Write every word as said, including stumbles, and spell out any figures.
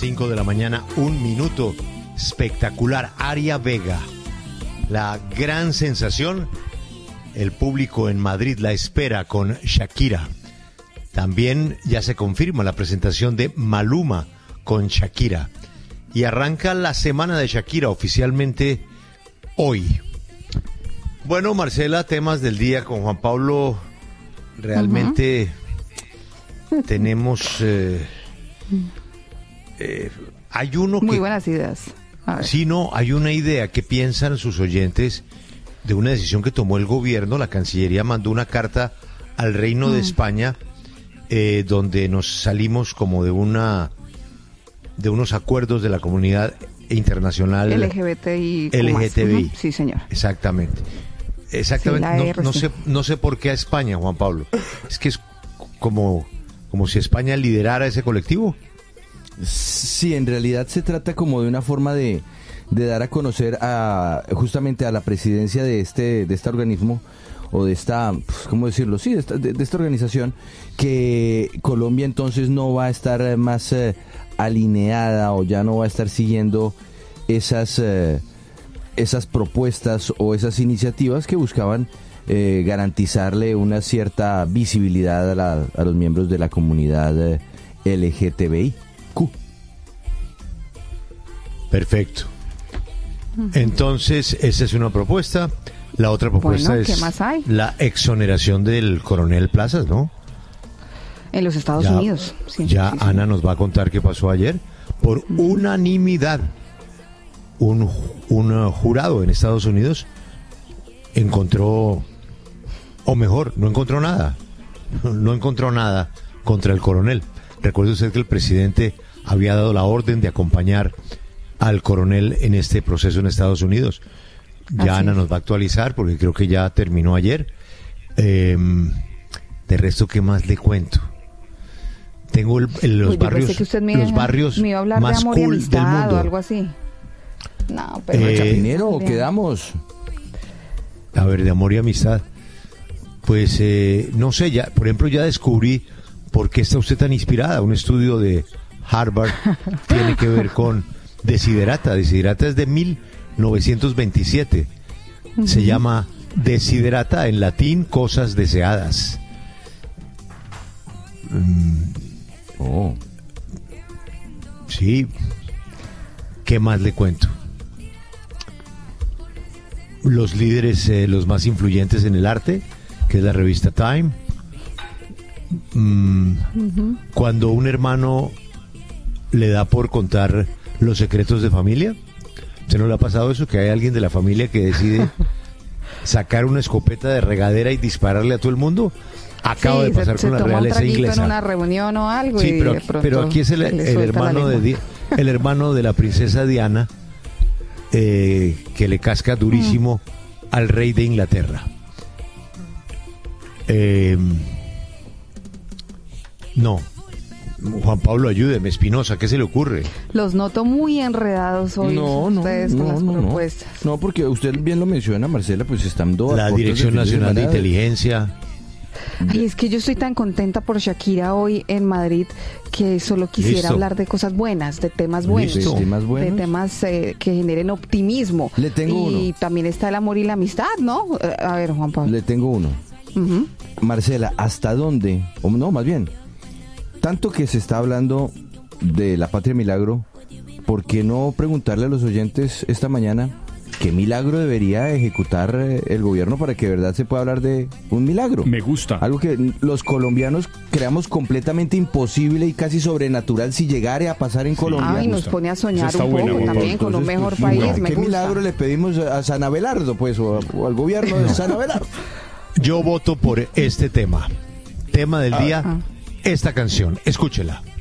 cinco de la mañana, un minuto. Espectacular. Aria Vega, la gran sensación. El público en Madrid la espera con Shakira. También ya se confirma la presentación de Maluma con Shakira. Y arranca la semana de Shakira oficialmente hoy. Bueno, Marcela, temas del día con Juan Pablo. Realmente uh-huh. tenemos... Eh, eh, hay uno Muy que... buenas ideas. A ver. Sí, no, hay una idea. ¿Qué piensan sus oyentes de una decisión que tomó el gobierno? La Cancillería mandó una carta al Reino uh-huh. de España eh, donde nos salimos como de una... de unos acuerdos de la comunidad internacional L G B T I. L G T B I. Uh-huh. Sí, señor. Exactamente. Exactamente. Sí, no, no sé, no sé por qué a España, Juan Pablo. Es que es como, como si España liderara ese colectivo. Sí, en realidad se trata como de una forma de, de dar a conocer a justamente a la presidencia de este de este organismo o de esta, ¿cómo decirlo? Sí, de esta, de, de esta organización, que Colombia entonces no va a estar más eh, alineada o ya no va a estar siguiendo esas eh, esas propuestas o esas iniciativas que buscaban eh, garantizarle una cierta visibilidad a, la, a los miembros de la comunidad eh, L G T B I Q. Perfecto. Entonces, esa es una propuesta. La otra propuesta bueno, es ¿qué más hay? La exoneración del coronel Plazas, ¿no? En los Estados ya, Unidos. Sí, ya sí, Ana sí. nos va a contar qué pasó ayer. Por uh-huh. unanimidad, un, un jurado en Estados Unidos encontró, o mejor, no encontró nada. No encontró nada contra el coronel. Recuerde usted que el presidente había dado la orden de acompañar al coronel en este proceso en Estados Unidos. Ya Así Ana es. Nos va a actualizar porque creo que ya terminó ayer. Eh, de resto, ¿qué más le cuento? Tengo el, el, los Uy, barrios, que usted me, los barrios me iba a hablar más de amor cool y amistad del mundo. O algo así. No, pero Eh, Chapinero, ¿o quedamos? A ver, de amor y amistad. Pues eh, no sé, ya, por ejemplo, ya descubrí por qué está usted tan inspirada. Un estudio de Harvard tiene que ver con Desiderata. Desiderata es de mil novecientos veintisiete. Uh-huh. Se llama Desiderata, en latín, cosas deseadas. Mm. Oh. Sí. ¿Qué más le cuento? Los líderes, eh, los más influyentes en el arte, que es la revista Time. Mm. Uh-huh. Cuando un hermano le da por contar los secretos de familia. ¿Usted no le ha pasado eso? Que hay alguien de la familia que decide sacar una escopeta de regadera y dispararle a todo el mundo. Acaba sí, de pasar se, con se la realeza inglesa. En una reunión o algo. Sí, y pero, de pronto pero aquí es el, el hermano de Di- el hermano de la princesa Diana eh, que le casca durísimo mm. al rey de Inglaterra. Eh, no. Juan Pablo, ayúdeme, Espinosa, ¿qué se le ocurre? Los noto muy enredados hoy no, no, ustedes no, con las no, propuestas. No. no, porque usted bien lo menciona, Marcela, pues están dos. La Dirección Nacional de Inteligencia. Ay, es que yo estoy tan contenta por Shakira hoy en Madrid que solo quisiera Listo. hablar de cosas buenas, de temas buenos, Listo. de temas, buenos. de temas eh, que generen optimismo. Le tengo y uno. también está el amor y la amistad, ¿no? Eh, a ver, Juan Pablo. Le tengo uno. Uh-huh. Marcela, ¿hasta dónde? O no, más bien, tanto que se está hablando de la Patria Milagro, ¿por qué no preguntarle a los oyentes esta mañana qué milagro debería ejecutar el gobierno para que de verdad se pueda hablar de un milagro? Me gusta. Algo que los colombianos creamos completamente imposible y casi sobrenatural si llegara a pasar en Colombia. Ay, nos pone a soñar un poco bueno, también entonces, con un mejor pues, país. no, me ¿qué gusta. milagro le pedimos a San Abelardo, pues, o, o al gobierno de San Abelardo? Yo voto por este tema. Tema del día, ah. esta canción. Escúchela.